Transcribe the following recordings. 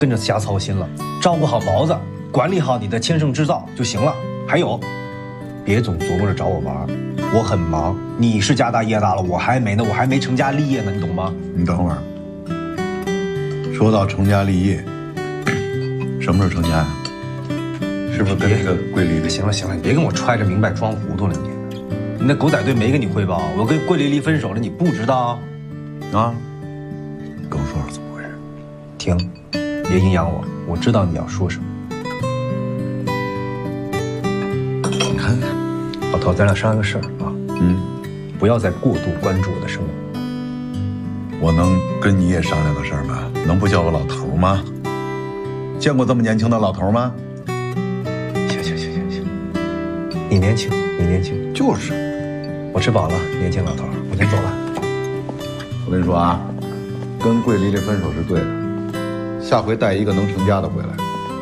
跟着瞎操心了，照顾好毛子，管理好你的亲生制造就行了。还有，别总琢磨着找我玩，我很忙。你是家大业大了，我还没呢，我还没成家立业呢，你懂吗？ 你等会儿。说到成家立业，什么时候成家呀？是不是跟那个桂丽丽？ 行了行了，你别跟我揣着明白装糊涂了你。你那狗仔队没跟你汇报，我跟桂丽丽分手了，你不知道？ 啊？跟我说说怎么回事？ 停，别阴阳我，我知道你要说什么。 你看看， 老头，咱俩商量个事儿啊。不要再过度关注我的生活。 我能跟你也商量个事儿吗？能不叫我老头吗？见过这么年轻的老头吗？ 行，你年轻，你年轻， 就是， 我吃饱了，年轻老头，我先走了。 我跟你说啊，跟桂丽丽分手是对的，下回带一个能成家的回来。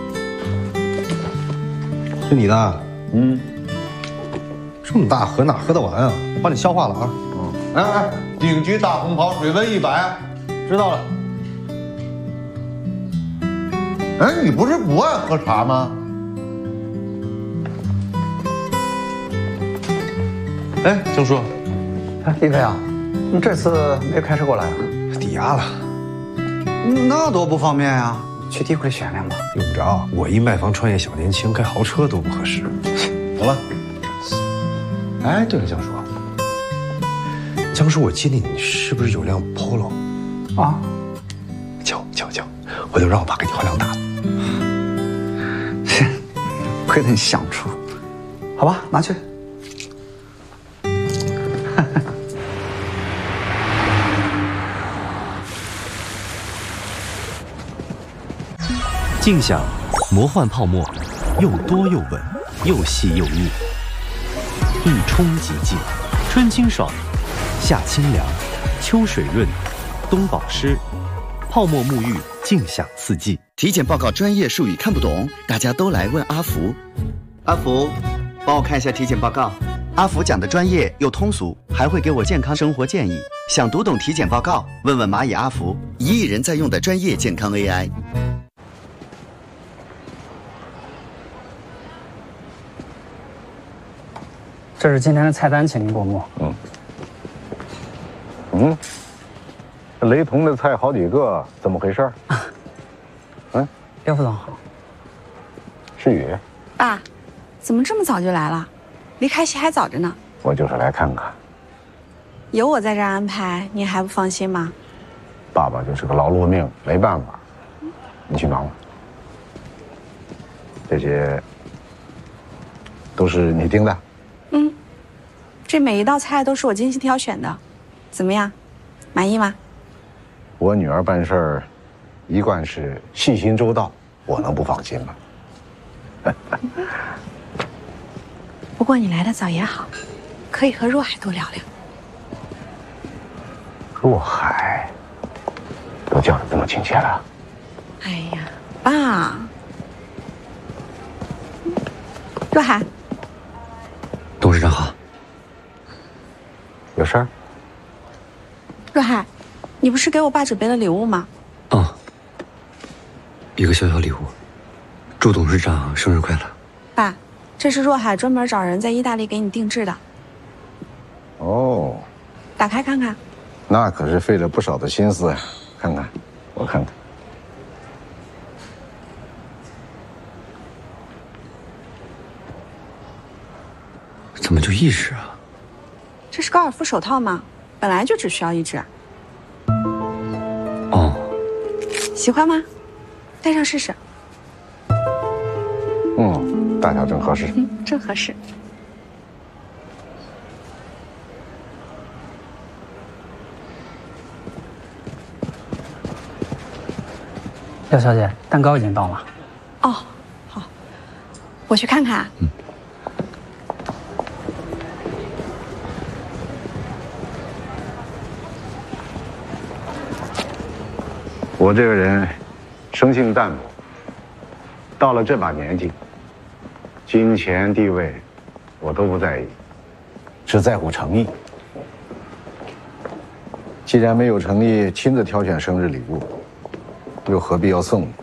是你的？这么大喝哪喝得完啊？我帮你消化了啊。 哎，顶级大红袍，水温100。 知道了。 哎，你不是不爱喝茶吗？ 哎，郑叔， 哎，李飞啊，你这次没开车过来啊？ 抵押了。 那多不方便呀，去地库里选两把。 用不着，我一卖房创业小年轻，开豪车都不合适。 走了。 哎，对了，江叔，我记得你是不是有辆 Polo？ 啊？ 叫，回头让我爸给你换辆大的。 亏得你想出，好吧，拿去。 静享魔幻泡沫，又多又稳，又细又腻，一冲即净，春清爽，夏清凉，秋水润，冬保湿，泡沫沐浴，静享四季。 体检报告专业术语看不懂，大家都来问阿福。阿福，帮我看一下体检报告。阿福讲的专业又通俗，还会给我健康生活建议。想读懂体检报告，问问蚂蚁阿福，1亿人在用的专业健康 AI。 这是今天的菜单，请您过目。 雷同的菜好几个，怎么回事？ 廖副总好。 是雨， 爸，怎么这么早就来了？离开戏还早着呢。 我就是来看看。 有我在这儿安排，您还不放心吗？ 爸爸就是个劳碌命，没办法。你去忙吧。这些都是你订的？ 这每一道菜都是我精心挑选的，怎么样，满意吗？ 我女儿办事儿一贯是细心周到，我能不放心吗？ 不过你来的早也好，可以和若海多聊聊。 若海，都叫得这么亲切了。 哎呀，爸，若海， 董事长好。 有事儿？ 若海，你不是给我爸准备了礼物吗？ 一个小小礼物，祝董事长生日快乐。 爸，这是若海专门找人在意大利给你定制的。 哦， 打开看看。 那可是费了不少的心思呀。看看，我看看。 怎么就一只啊？ 这是高尔夫手套吗？本来就只需要一只。喜欢吗？戴上试试。 大小正合适。 正合适。 廖小姐，蛋糕已经到了。 哦，好，我去看看。 我这个人生性淡泊，到了这把年纪，金钱地位我都不在意，只在乎诚意。既然没有诚意亲自挑选生日礼物，又何必要送你？